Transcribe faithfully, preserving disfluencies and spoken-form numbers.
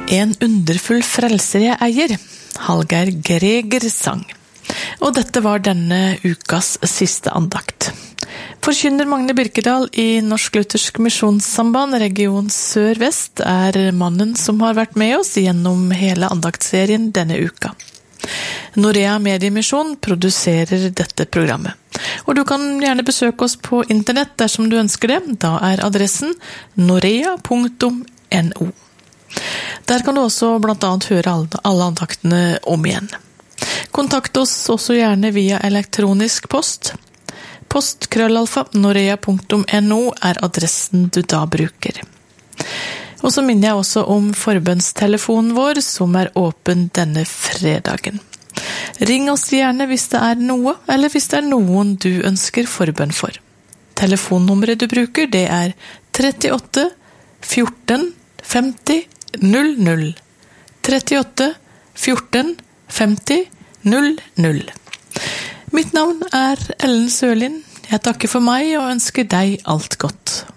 En underfull frelser jeg eier, Hallgeir Greger sang. Og dette var denne ukas siste andakt. Forkynner Magne Birkedal i Norsk Luthersk Misjonssamband, region Sør-Vest, er mannen som har vært med oss gjennom hele andaktsserien denne uka. Norea Mediemisjon produserer dette programmet. Og du kan gjerne besøke oss på internett dersom du ønsker det. Da er adressen norea punktum no. Der kan du også blant annet høre alle andaktene om igjen. Kontakt oss også gjerne via elektronisk post. Post krøllalfa norea punktum no er adressen du da bruker. Og så minner jeg også om forbønnstelefonen vår som er åpen denne fredagen. Ring oss gjerne hvis det er noe, eller hvis det er noen du ønsker forbønn for. Telefonnummeret du bruker, det er trettiåtte fjorten femti null null. trettiåtte fjorten femti null null. Mitt navn er Ellen Sørlin. Jeg takker for meg og ønsker deg alt godt.